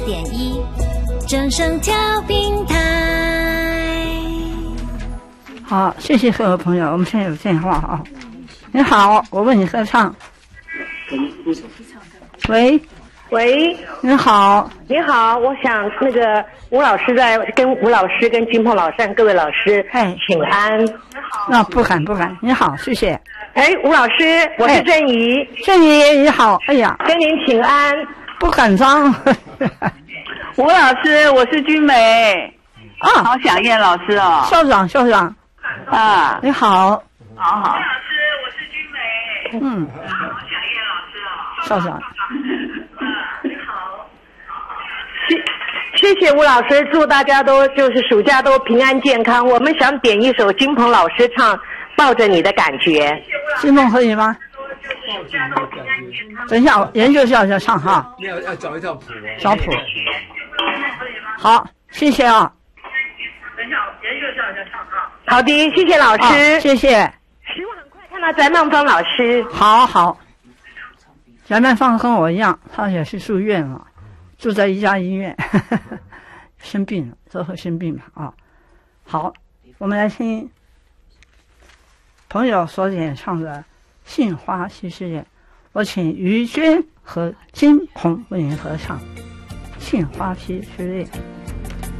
104.1正声调频台。 好，谢谢各位朋友，我们现在有电话啊。你好，我为你合唱。喂，你好， 我想那个吴老师跟吴老师跟金鹏老师各位老师请安。 那不敢，你好，谢谢。 吴老师，我是郑怡， 你好，哎呀， 跟您请安。 不敢当。 吴老师，我是君美啊， 好想念老师哦。 校长啊， 你好。 好。吴老师，我是君美。好想念老师哦。 校长。 你好。谢谢吴老师，祝大家都就是暑假都平安健康。我们想点一首金鹏老师唱《抱着你的感觉》。 金鹏可以吗？等一下，我研究一下唱哈。 要找一条谱。 找谱。好，谢谢啊。 等一下，研究一下唱哈。好的，谢谢老师。 谢谢。 希望很快看到翟曼芳老师。 好。翟曼芳跟我一样，他也是住院了，住在一家医院，生病了，都会生病嘛啊。好，我们来听朋友所演唱的《杏花西施恋》，我请于娟和金鹏为您合唱《杏花西施恋》。